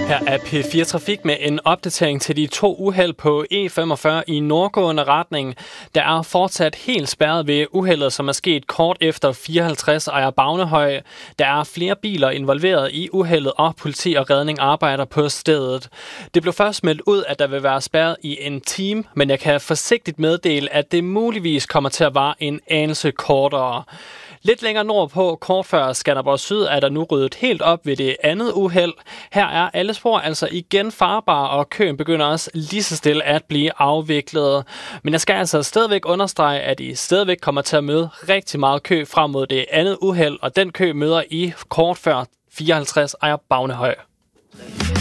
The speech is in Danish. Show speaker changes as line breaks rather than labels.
Her er P4 Trafik med en opdatering til de 2 uheld på E45 i nordgående retning. Der er fortsat helt spærret ved uheldet, som er sket kort efter 54 Ejer Bagnehøj. Der er flere biler involveret i uheldet, og politi og redning arbejder på stedet. Det blev først meldt ud, at der vil være spærret i en time, men jeg kan forsigtigt meddele, at det muligvis kommer til at vare en anelse kortere. Lidt længere nordpå, kort før Skanderborg Syd, er der nu ryddet helt op ved det andet uheld. Her er alle spor altså igen farbare, og køen begynder også lige så stille at blive afviklet. Men jeg skal altså stadigvæk understrege, at I stadigvæk kommer til at møde rigtig meget kø frem mod det andet uheld, og den kø møder I kort før 54 Ejer Bagnehøj.